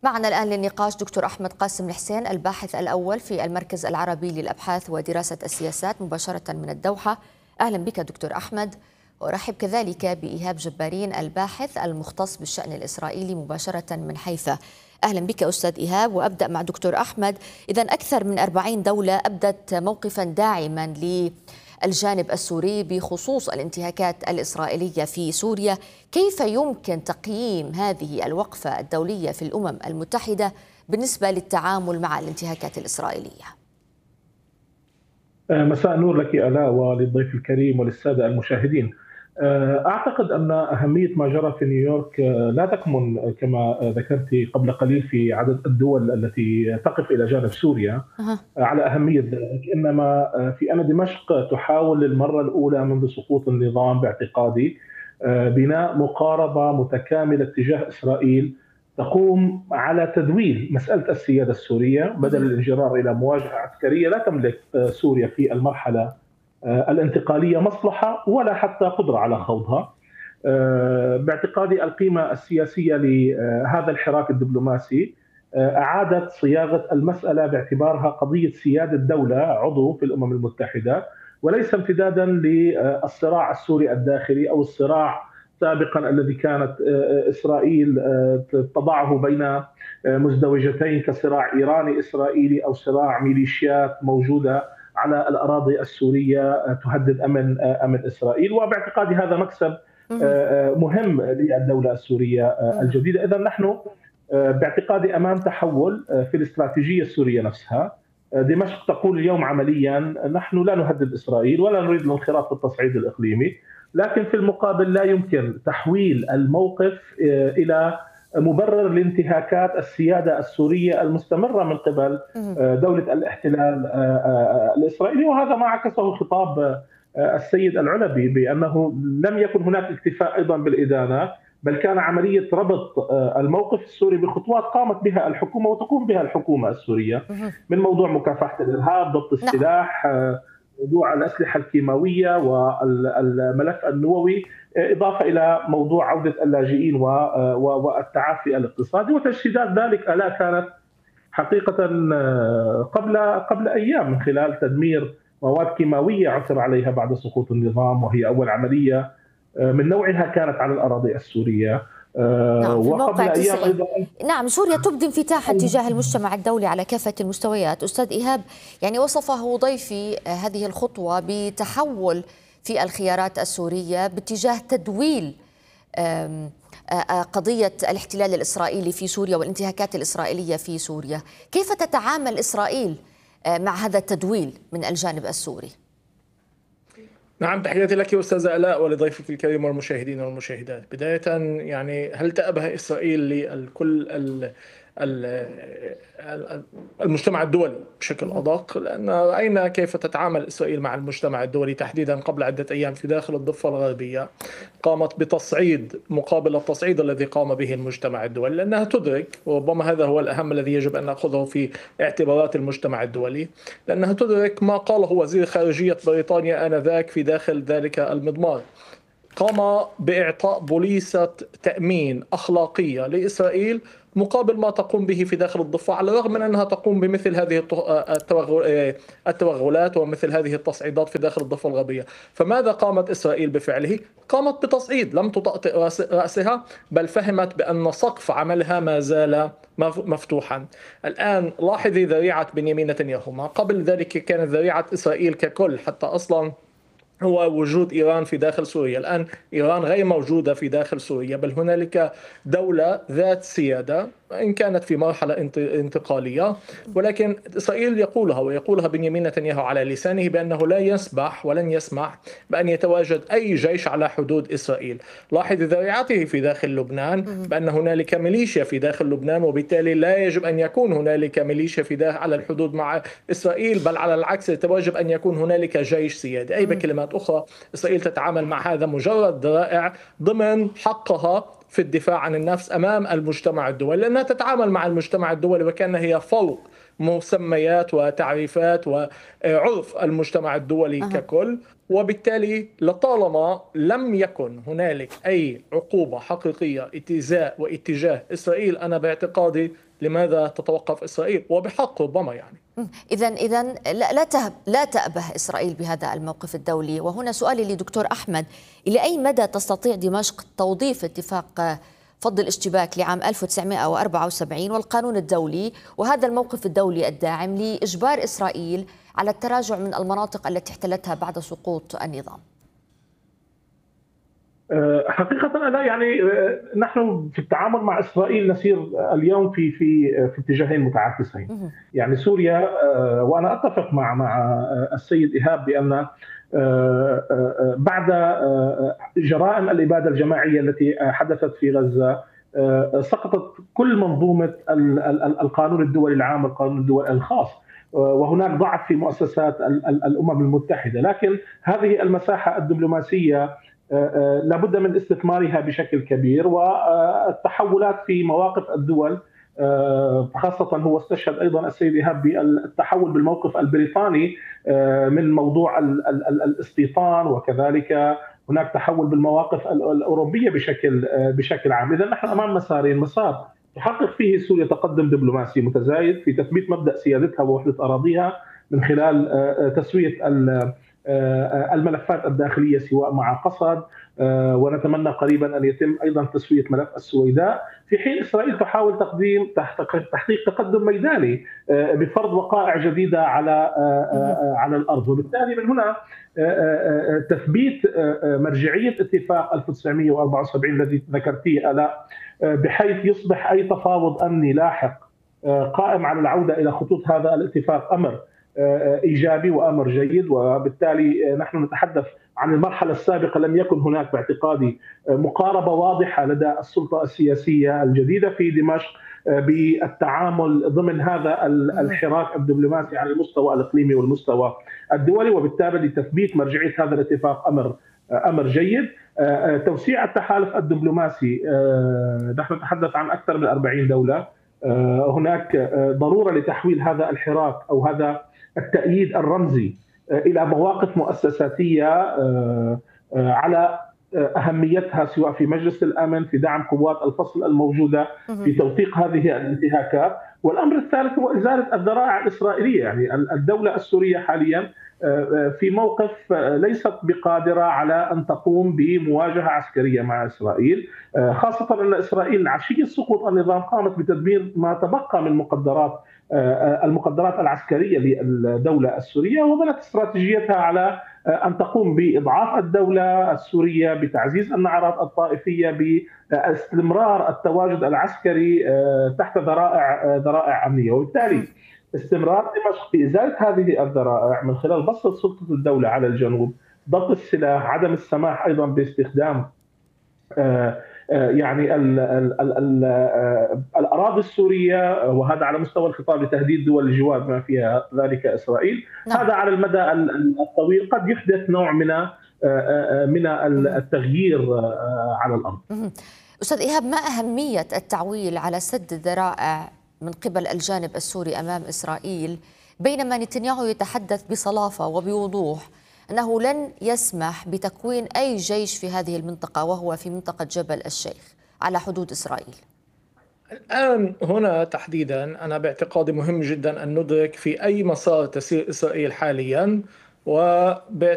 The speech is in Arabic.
معنا الآن للنقاش دكتور أحمد قاسم الحسين، الباحث الأول في المركز العربي للأبحاث ودراسة السياسات مباشرة من الدوحة. أهلا بك دكتور أحمد. وأرحب كذلك بإيهاب جبارين، الباحث المختص بالشأن الإسرائيلي مباشرة من حيفا. أهلا بك أستاذ إيهاب. وأبدأ مع دكتور أحمد. إذا أكثر من 40 دولة أبدت موقفا داعما للجانب السوري بخصوص الانتهاكات الإسرائيلية في سوريا، كيف يمكن تقييم هذه الوقفة الدولية في الأمم المتحدة بالنسبة للتعامل مع الانتهاكات الإسرائيلية؟ مساء النور لك آلاء وللضيف الكريم وللسادة المشاهدين. أعتقد أن أهمية ما جرى في نيويورك لا تكمن كما ذكرت قبل قليل في عدد الدول التي تقف إلى جانب سوريا على أهمية ذلك، إنما في أن دمشق تحاول للمرة الأولى منذ سقوط النظام باعتقادي بناء مقاربة متكاملة تجاه إسرائيل تقوم على تدويل مسألة السيادة السورية بدل الانجرار إلى مواجهة عسكرية لا تملك سوريا في المرحلة الانتقالية مصلحة ولا حتى قدرة على خوضها. باعتقادي القيمة السياسية لهذا الحراك الدبلوماسي أعادت صياغة المسألة باعتبارها قضية سيادة دولة عضو في الأمم المتحدة، وليس امتدادا للصراع السوري الداخلي أو الصراع سابقا الذي كانت إسرائيل تضعه بين مزدوجتين كصراع إيراني إسرائيلي أو صراع ميليشيات موجودة على الأراضي السورية تهدد أمن إسرائيل. وباعتقادي هذا مكسب مهم للدولة السورية الجديدة. إذن نحن باعتقادي أمام تحول في الاستراتيجية السورية نفسها. دمشق تقول اليوم عمليا نحن لا نهدد إسرائيل ولا نريد الانخراط في التصعيد الإقليمي، لكن في المقابل لا يمكن تحويل الموقف إلى مبرر لانتهاكات السيادة السورية المستمرة من قبل دولة الاحتلال الإسرائيلي. وهذا ما عكسه خطاب السيد العلبي بأنه لم يكن هناك اكتفاء أيضا بالإدانة، بل كان عملية ربط الموقف السوري بخطوات قامت بها الحكومة وتقوم بها الحكومة السورية، من موضوع مكافحة الإرهاب، ضبط السلاح، موضوع الأسلحة الكيماوية والملف النووي، إضافة إلى موضوع عودة اللاجئين والتعافي الاقتصادي. وتجسيدات ذلك ألا كانت حقيقة قبل أيام من خلال تدمير مواد كيماوية عثر عليها بعد سقوط النظام، وهي أول عملية من نوعها كانت على الأراضي السورية. نعم، في موقع 90. نعم، سوريا تبدي انفتاحا تجاه المجتمع الدولي على كافة المستويات. أستاذ إيهاب، يعني وصفه ضيفي هذه الخطوة بتحول في الخيارات السورية باتجاه تدويل قضية الاحتلال الإسرائيلي في سوريا والانتهاكات الإسرائيلية في سوريا. كيف تتعامل إسرائيل مع هذا التدويل من الجانب السوري؟ نعم، تحياتي لك أستاذة آلاء ولضيفك الكريم والمشاهدين والمشاهدات. بداية يعني هل تأبه إسرائيل للكل المجتمع الدولي بشكل أدق؟ لأن رأينا كيف تتعامل إسرائيل مع المجتمع الدولي تحديدا قبل عدة أيام في داخل الضفة الغربية. قامت بتصعيد مقابل التصعيد الذي قام به المجتمع الدولي، لأنها تدرك، وربما هذا هو الأهم الذي يجب أن نأخذه في اعتبارات المجتمع الدولي، لأنها تدرك ما قاله وزير خارجية بريطانيا آنذاك في داخل ذلك المضمار. قام بإعطاء بوليصة تأمين أخلاقية لإسرائيل مقابل ما تقوم به في داخل الضفة، على الرغم من أنها تقوم بمثل هذه التوغلات ومثل هذه التصعيدات في داخل الضفة الغربية. فماذا قامت إسرائيل بفعله؟ قامت بتصعيد، لم تطأطئ رأسها، بل فهمت بأن سقف عملها ما زال مفتوحا. الآن لاحظي ذريعة بنيامين نتنياهو. ما قبل ذلك كانت ذريعة إسرائيل ككل حتى أصلا هو وجود إيران في داخل سوريا. الآن إيران غير موجودة في داخل سوريا، بل هنالك دولة ذات سيادة إن كانت في مرحلة انتقالية، ولكن إسرائيل ويقولها بنيامين نتنياهو على لسانه بأنه لا يسمح ولن يسمح بأن يتواجد أي جيش على حدود إسرائيل. لاحظ ذريعته في داخل لبنان بأن هنالك ميليشيا في داخل لبنان، وبالتالي لا يجب أن يكون هنالك ميليشيا في داخل على الحدود مع إسرائيل، بل على العكس يتواجب أن يكون هنالك جيش سيادي. أي بكلمات أخرى إسرائيل تتعامل مع هذا مجرد ذرائع ضمن حقها في الدفاع عن النفس أمام المجتمع الدولي، لأنها تتعامل مع المجتمع الدولي وكأنها هي فوق مسميات وتعريفات وعرف المجتمع الدولي ككل. وبالتالي لطالما لم يكن هنالك أي عقوبة حقيقية اتجاه إسرائيل، أنا باعتقادي لماذا تتوقف إسرائيل؟ وبحق ربما يعني. إذا لا تأبه إسرائيل بهذا الموقف الدولي. وهنا سؤالي لدكتور أحمد: إلى أي مدى تستطيع دمشق توظيف اتفاق فض الاشتباك لعام 1974 والقانون الدولي وهذا الموقف الدولي الداعم لإجبار إسرائيل على التراجع من المناطق التي احتلتها بعد سقوط النظام؟ حقيقة لا، يعني نحن في التعامل مع إسرائيل نسير اليوم في اتجاهين متعاكسين. يعني سوريا، وأنا أتفق مع السيد إيهاب بأن بعد جرائم الإبادة الجماعية التي حدثت في غزة سقطت كل منظومة القانون الدولي العام والقانون الدولي الخاص، وهناك ضعف في مؤسسات الأمم المتحدة. لكن هذه المساحة الدبلوماسية لابد من استثمارها بشكل كبير، والتحولات في مواقف الدول، خاصة هو استشهد أيضا السيد إيهاب بالتحول بالموقف البريطاني من موضوع الاستيطان، وكذلك هناك تحول بالمواقف الأوروبية بشكل عام. إذا نحن أمام مسارين: مسار تحقق فيه سوريا تقدم دبلوماسي متزايد في تثبيت مبدأ سيادتها ووحدة أراضيها من خلال تسوية الملفات الداخلية سواء مع قسد، ونتمنى قريبا أن يتم أيضا تسوية ملف السويداء، في حين إسرائيل تحاول تحقيق تقدم ميداني بفرض وقائع جديدة على الأرض. وبالتالي من هنا تثبيت مرجعية اتفاق 1974 الذي ذكرتيه آلاء، بحيث يصبح أي تفاوض أمني لاحق قائم على العودة إلى خطوط هذا الاتفاق أمر إيجابي وأمر جيد. وبالتالي نحن نتحدث عن المرحلة السابقة، لم يكن هناك باعتقادي مقاربة واضحة لدى السلطة السياسية الجديدة في دمشق بالتعامل ضمن هذا الحراك الدبلوماسي على المستوى الإقليمي والمستوى الدولي. وبالتالي تثبيت مرجعية هذا الاتفاق أمر جيد. توسيع التحالف الدبلوماسي، نحن نتحدث عن أكثر من 40 دولة. هناك ضرورة لتحويل هذا الحراك أو هذا التأييد الرمزي إلى مواقف مؤسساتية على أهميتها، سواء في مجلس الأمن، في دعم قوات الفصل الموجودة، في توثيق هذه الانتهاكات. والأمر الثالث هو إزالة الذرائع الإسرائيلية. يعني الدولة السورية حاليا في موقف ليست بقادرة على أن تقوم بمواجهة عسكرية مع إسرائيل، خاصة أن إسرائيل عشية سقوط النظام قامت بتدمير ما تبقى من المقدرات العسكرية للدولة السورية، وبنت استراتيجيتها على أن تقوم بإضعاف الدولة السورية، بتعزيز النعرات الطائفية، باستمرار التواجد العسكري تحت ذرائع أمنية. وبالتالي استمرار دمشق في إزالة هذه الذرائع من خلال بسط سلطة الدولة على الجنوب، ضبط السلاح، عدم السماح أيضا باستخدام يعني الأراضي السورية، وهذا على مستوى الخطاب لتهديد دول الجوار بما فيها ذلك إسرائيل. هذا على المدى الطويل قد يحدث نوع من التغيير على الأرض. أستاذ إيهاب، ما أهمية التعويل على سد الذرائع من قبل الجانب السوري أمام إسرائيل، بينما نتنياهو يتحدث بصلافة وبوضوح أنه لن يسمح بتكوين أي جيش في هذه المنطقة، وهو في منطقة جبل الشيخ على حدود إسرائيل؟ الآن هنا تحديدا أنا باعتقادي مهم جدا أن ندرك في أي مسار تسير إسرائيل حاليا،